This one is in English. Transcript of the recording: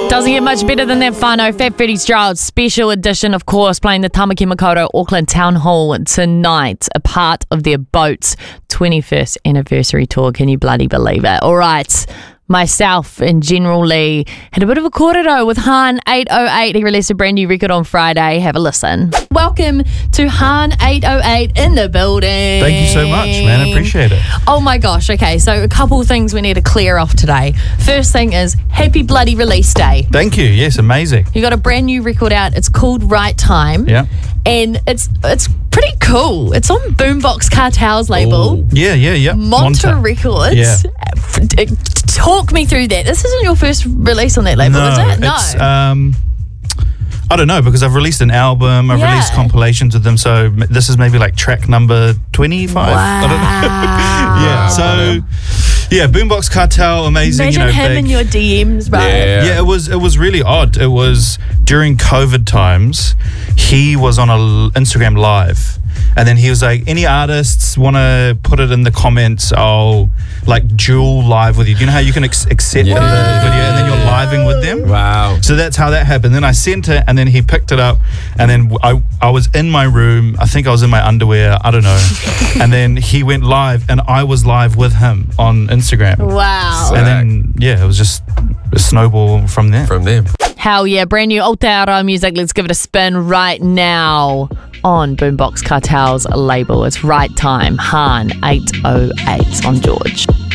Doesn't get much better than that, whānau. Fat Freddie Stroud special edition, of course, playing the Tamaki Makaurau Auckland Town Hall tonight, a part of their Boats 21st anniversary tour. Can you bloody believe it? All right. Myself and General Lee had a bit of a kōrero with Han 808. He released a brand new record on Friday. Have a listen. Welcome to Han 808 in the building. Thank you so much, man. I appreciate it. Oh my gosh. Okay, so a couple of things we need to clear off today. First thing is happy bloody release day. Thank you. Yes, amazing. You got a brand new record out. It's called Right Time. Yeah. And it's pretty cool. It's on Boombox Cartel's label. Ooh. Yeah. Monta Records. Yeah. Talk me through that. This isn't your first release on that label, is it? No. It's, I don't know, because I've released an album, I've released compilations with them, so this is maybe like track number 25. Wow. I don't know. Yeah, Boombox Cartel, amazing. Imagine him in your DMs, right? Yeah, it was really odd. It was during COVID times. He was on a Instagram live, and then he was like, any artists want to put it in the comments, I'll like dual live with you. Do you know how you can accept the video and then you're living with them? Wow. So that's how that happened. Then I sent it, and then he picked it up, and then I was in my room. I think I was in my underwear. I don't know. And then he went live, and I was live with him on Instagram. Wow. And then, it was just a snowball from there. From them. Hell yeah, brand new Aotearoa music. Let's give it a spin right now on Boombox Cartel's label. It's Right Time, Han 808 on George.